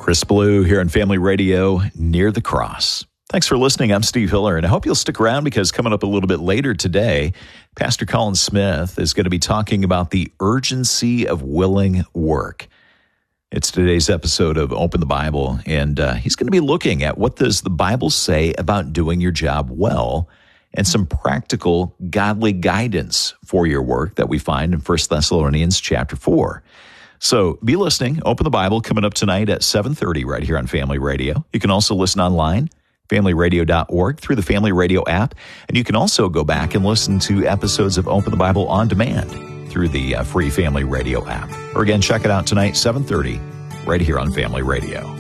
Chris Blue here on Family Radio, Near the Cross. Thanks for listening. I'm Steve Hiller, and I hope you'll stick around because coming up a little bit later today, Pastor Colin Smith is going to be talking about the urgency of willing work. It's today's episode of Open the Bible, and he's going to be looking at what does the Bible say about doing your job well and some practical godly guidance for your work that we find in 1 Thessalonians chapter 4. So be listening. Open the Bible coming up tonight at 7:30 right here on Family Radio. You can also listen online, familyradio.org, through the Family Radio app. And you can also go back and listen to episodes of Open the Bible on demand through the free Family Radio app. Or again, check it out tonight, 7:30, right here on Family Radio.